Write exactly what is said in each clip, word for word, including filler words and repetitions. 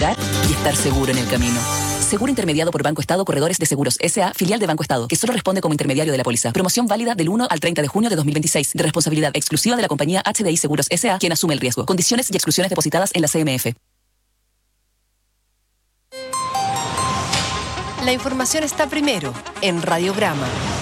llegar y estar seguro en el camino. Seguro intermediado por Banco Estado Corredores de Seguros S A, filial de Banco Estado, que solo responde como intermediario de la póliza. Promoción válida del uno al treinta de junio de dos mil veintiséis, de responsabilidad exclusiva de la compañía H D I Seguros S A, quien asume el riesgo. Condiciones y exclusiones depositadas en la C M F. La información está primero en Radiograma.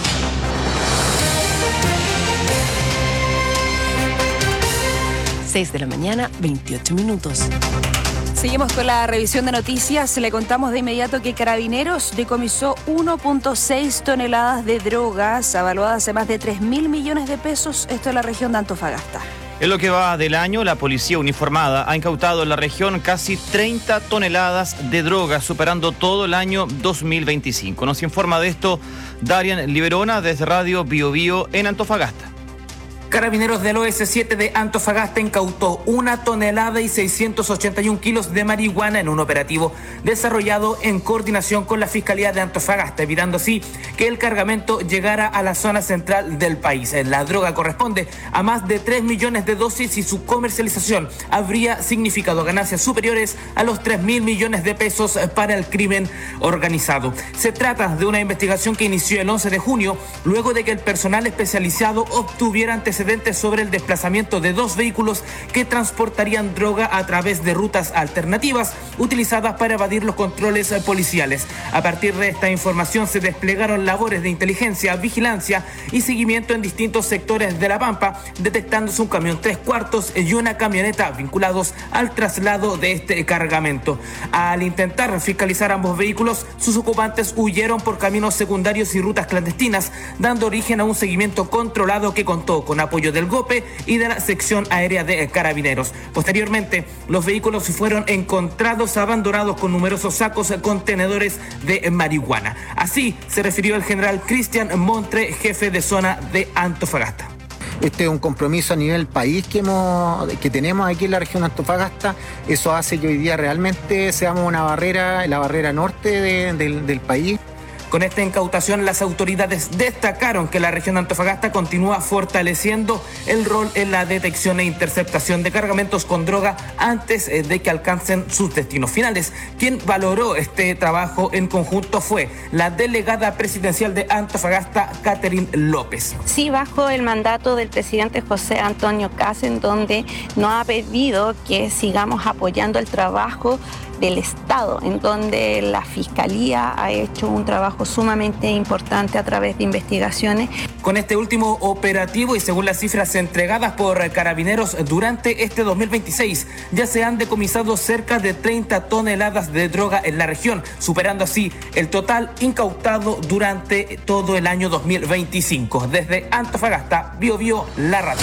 seis de la mañana, veintiocho minutos. Seguimos con la revisión de noticias. Le contamos de inmediato que Carabineros decomisó uno punto seis toneladas de drogas, avaluadas en más de tres mil millones de pesos, esto en la región de Antofagasta. En lo que va del año, la policía uniformada ha incautado en la región casi treinta toneladas de drogas, superando todo el año dos mil veinticinco. Nos informa de esto Darian Liberona desde Radio Bio Bio en Antofagasta. Carabineros del O S siete de Antofagasta incautó una tonelada y seiscientos ochenta y un kilos de marihuana en un operativo desarrollado en coordinación con la Fiscalía de Antofagasta, evitando así que el cargamento llegara a la zona central del país. La droga corresponde a más de tres millones de dosis y su comercialización habría significado ganancias superiores a los tres mil millones de pesos para el crimen organizado. Se trata de una investigación que inició el once de junio, luego de que el personal especializado obtuviera antecedentes sobre el desplazamiento de dos vehículos que transportarían droga a través de rutas alternativas utilizadas para evadir los controles policiales. A partir de esta información se desplegaron labores de inteligencia, vigilancia y seguimiento en distintos sectores de La Pampa, detectándose un camión tres cuartos y una camioneta vinculados al traslado de este cargamento. Al intentar fiscalizar ambos vehículos, sus ocupantes huyeron por caminos secundarios y rutas clandestinas, dando origen a un seguimiento controlado que contó con apoyo del GOPE y de la sección aérea de Carabineros. Posteriormente, los vehículos fueron encontrados abandonados con numerosos sacos contenedores de marihuana. Así se refirió el general Cristian Montre, jefe de zona de Antofagasta. Este es un compromiso a nivel país que, hemos, que tenemos aquí en la región de Antofagasta. Eso hace que hoy día realmente seamos una barrera, la barrera norte de, del, del país. Con esta incautación, las autoridades destacaron que la región de Antofagasta continúa fortaleciendo el rol en la detección e interceptación de cargamentos con droga antes de que alcancen sus destinos finales. Quien valoró este trabajo en conjunto fue la delegada presidencial de Antofagasta, Catherine López. Sí, bajo el mandato del presidente José Antonio Kast, en donde nos ha pedido que sigamos apoyando el trabajo del Estado, en donde la Fiscalía ha hecho un trabajo sumamente importante a través de investigaciones. Con este último operativo y según las cifras entregadas por Carabineros durante este dos mil veintiséis, ya se han decomisado cerca de treinta toneladas de droga en la región, superando así el total incautado durante todo el año dos mil veinticinco. Desde Antofagasta, Bio Bio, la radio.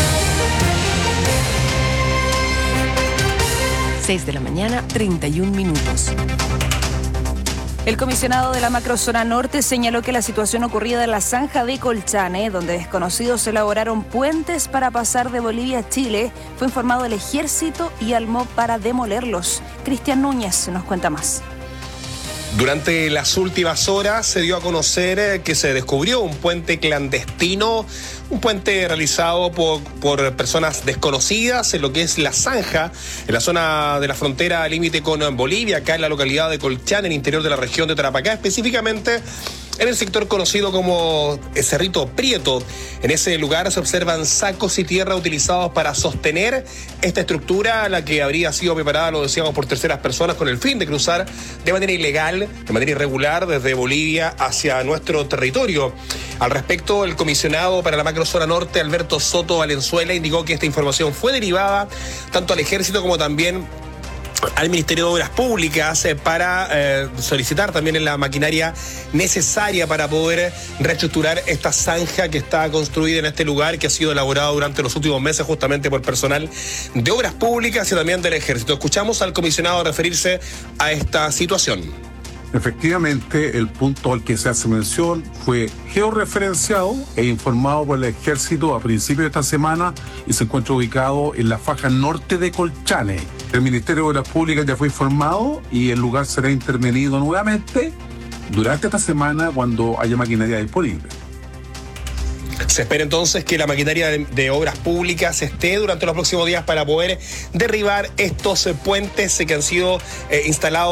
seis de la mañana, treinta y un minutos. El comisionado de la macrozona norte señaló que la situación ocurrida en la zanja de Colchane, donde desconocidos elaboraron puentes para pasar de Bolivia a Chile, fue informado el ejército y al M O B para demolerlos. Cristian Núñez nos cuenta más. Durante las últimas horas se dio a conocer que se descubrió un puente clandestino, un puente realizado por, por personas desconocidas en lo que es la zanja, en la zona de la frontera límite con Bolivia, acá en la localidad de Colchane, en el interior de la región de Tarapacá, específicamente en el sector conocido como Cerrito Prieto. En ese lugar se observan sacos y tierra utilizados para sostener esta estructura, la que habría sido preparada, lo decíamos, por terceras personas con el fin de cruzar de manera ilegal, de manera irregular, desde Bolivia hacia nuestro territorio. Al respecto, el comisionado para la macrozona norte, Alberto Soto Valenzuela, indicó que esta información fue derivada tanto al ejército como también al Ministerio de Obras Públicas eh, para eh, solicitar también la maquinaria necesaria para poder reestructurar esta zanja que está construida en este lugar, que ha sido elaborada durante los últimos meses justamente por personal de Obras Públicas y también del Ejército. Escuchamos al comisionado referirse a esta situación. Efectivamente, el punto al que se hace mención fue georreferenciado e informado por el Ejército a principios de esta semana y se encuentra ubicado en la faja norte de Colchane. El Ministerio de Obras Públicas ya fue informado y el lugar será intervenido nuevamente durante esta semana cuando haya maquinaria disponible. Se espera entonces que la maquinaria de, de obras públicas esté durante los próximos días para poder derribar estos puentes que han sido eh, instalados